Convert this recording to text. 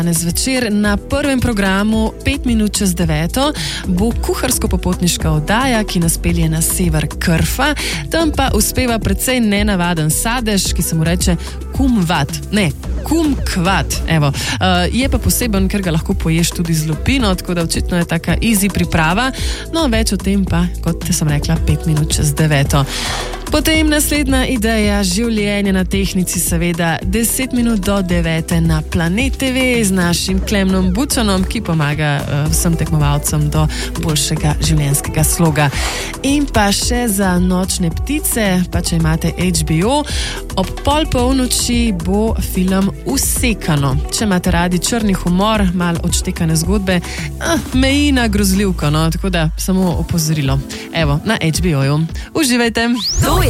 Danes večer na prvem programu 5 minut čez 9 bo kuharsko-popotniška oddaja, ki nas pelje na sever Krfa. Tam pa uspeva precej nenavaden sadež, ki se mu reče kumvat. Ne, kumkvat. Evo. Je pa poseben, ker ga lahko poješ tudi z lupino, tako da očitno je taka easy priprava. No, več o tem pa, kot sem rekla, 5 minut čez 9. Potem naslednja ideja življenja na tehnici, seveda 10 minut do 9 na Planet TV z našim Klemnom Bučanom, ki pomaga vsem tekmovalcem do boljšega življenjskega sloga. In pa še za nočne ptice, pa če imate HBO, ob 3:30 bo film Usekano. Če imate radi črni humor, malo odštekane zgodbe, meji na grozljivko, no, tako da samo opozorilo. Evo, na HBO-ju. Uživajte! To je